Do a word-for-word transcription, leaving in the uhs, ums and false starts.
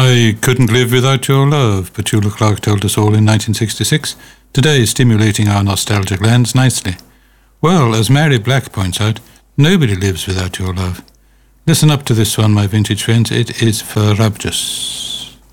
I couldn't live without your love, Petula Clark told us all in nineteen sixty-six, today stimulating our nostalgic glands nicely. Well, as Mary Black points out, nobody lives without your love. Listen up to this one, my vintage friends. It is ferocious.